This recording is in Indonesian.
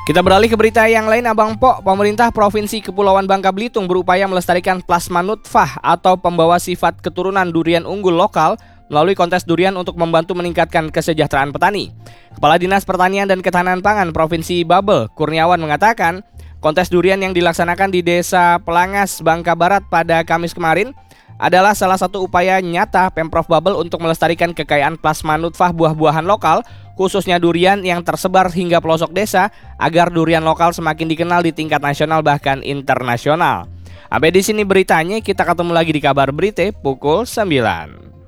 Kita beralih ke berita yang lain, Abang Po. Pemerintah Provinsi Kepulauan Bangka Belitung berupaya melestarikan plasma nutfah atau pembawa sifat keturunan durian unggul lokal melalui kontes durian untuk membantu meningkatkan kesejahteraan petani. Kepala Dinas Pertanian dan Ketahanan Pangan Provinsi Babel, Kurniawan, mengatakan kontes durian yang dilaksanakan di Desa Pelangas, Bangka Barat pada Kamis kemarin adalah salah satu upaya nyata Pemprov Babel untuk melestarikan kekayaan plasma nutfah buah-buahan lokal, khususnya durian yang tersebar hingga pelosok desa, agar durian lokal semakin dikenal di tingkat nasional bahkan internasional. Sampai di sini beritanya, kita ketemu lagi di Kabar Berita pukul 9.